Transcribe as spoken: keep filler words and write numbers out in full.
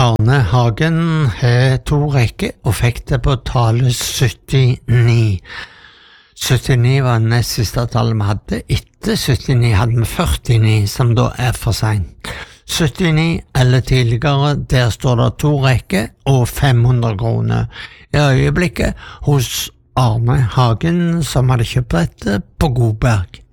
Arne Hagen har to rekker og fikk det på tallet syttini. syttini var det nest siste tallet vi hadde. Etter syttini hadde vi førtini, som da er for sent. syttini eller tidligere, der står det to rekker og fem hundre kroner. I øyeblikket hos Arne Hagen, som hadde kjøpt dette på Godberg.